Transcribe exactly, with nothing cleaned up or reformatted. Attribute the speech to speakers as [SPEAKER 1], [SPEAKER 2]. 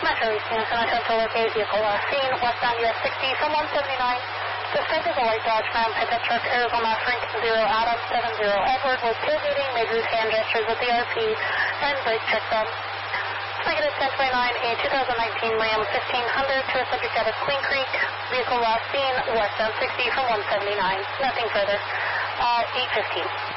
[SPEAKER 1] Metro Eastern San Antonio to locate vehicle last seen westbound U S sixty from one seventy-nine. Suspect is a white Dodge Ram pickup truck, Arizona Frank zero Adam seven zero Edward was tailgating, made loose hand gestures with the R P and brake checked them. Negative ten twenty-nine, a two thousand nineteen Ram fifteen hundred to a subject out of Queen Creek. Vehicle last seen westbound sixty from one seventy-nine. Nothing further. Uh, eight fifteen.